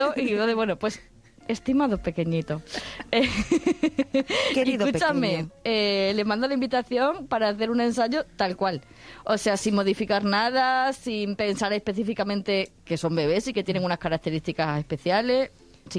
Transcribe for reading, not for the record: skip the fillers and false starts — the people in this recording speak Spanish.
Y yo de, bueno, pues, estimado pequeñito, Querido escúchame, le mando la invitación para hacer un ensayo tal cual. O sea, sin modificar nada, sin pensar específicamente que son bebés y que tienen unas características especiales.